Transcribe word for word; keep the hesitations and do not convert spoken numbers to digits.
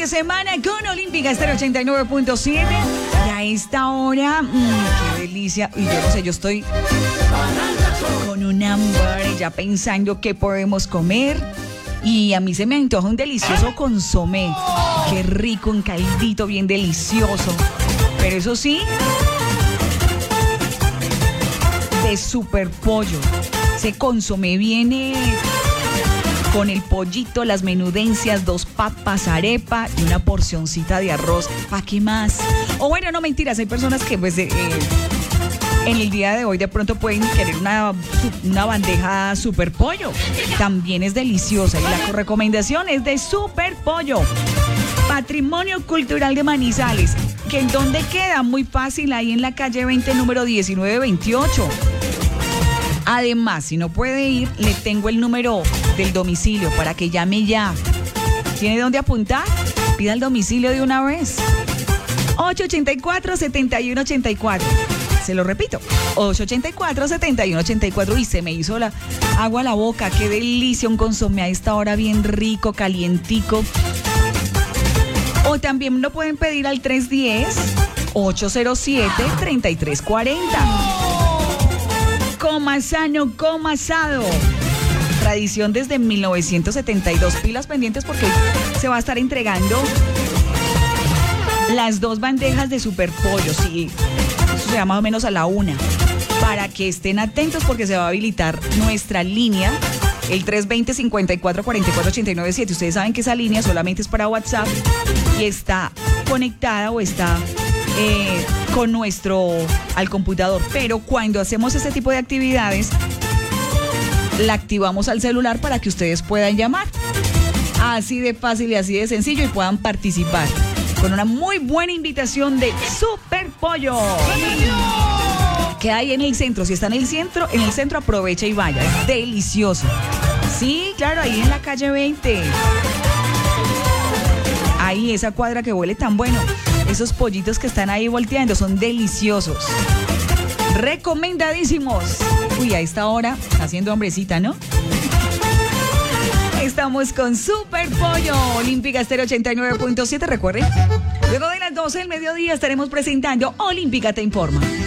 de semana con Olímpica Estéreo ochenta y nueve punto siete. Y a esta hora, mmm, qué delicia. Y yo no sé, yo estoy con un hambre ya pensando qué podemos comer. Y a mí se me antoja un delicioso consomé. Qué rico, un caldito bien delicioso. Pero eso sí, de super pollo. Ese consomé viene con el pollito, las menudencias, dos papas, arepa y una porcioncita de arroz. ¿Para qué más? O bueno, no mentiras, hay personas que pues eh, en el día de hoy de pronto pueden querer una, una bandeja super pollo. También es deliciosa y la recomendación es de super pollo. Patrimonio Cultural de Manizales, que en dónde queda, muy fácil, ahí en la calle veinte, número diecinueve veintiocho. Además, si no puede ir, le tengo el número del domicilio para que llame ya. ¿Tiene dónde apuntar? Pida el domicilio de una vez. ocho ocho cuatro, siete uno ocho cuatro. Se lo repito, ocho ocho cuatro, siete uno ocho cuatro. Y se me hizo la agua a la boca. Qué delicia, un consomé a esta hora bien rico, calientico. O también lo pueden pedir al tres uno cero, ocho cero siete, tres tres cuatro cero. Coma sano, coma asado. Tradición desde mil novecientos setenta y dos. Pilas pendientes porque se va a estar entregando las dos bandejas de super pollo. Sí, eso sea más o menos a la una. Para que estén atentos porque se va a habilitar nuestra línea, el tres dos cero, cinco cuatro, cuatro cuatro, ocho nueve siete. Ustedes saben que esa línea solamente es para WhatsApp y está conectada o está eh, con nuestro al computador. Pero cuando hacemos este tipo de actividades, la activamos al celular para que ustedes puedan llamar. Así de fácil y así de sencillo y puedan participar con una muy buena invitación de Super Pollo. Que hay en el centro. Si está en el centro, en el centro aprovecha y vaya. Es delicioso. Sí, claro, ahí en la calle veinte. Ahí esa cuadra que huele tan bueno. Esos pollitos que están ahí volteando son deliciosos. Recomendadísimos. Uy, a esta hora haciendo hombrecita, ¿no? Estamos con Super Pollo. Olímpica Estéreo ochenta y nueve punto siete. Recuerden, luego de las doce del mediodía estaremos presentando Olímpica Te Informa.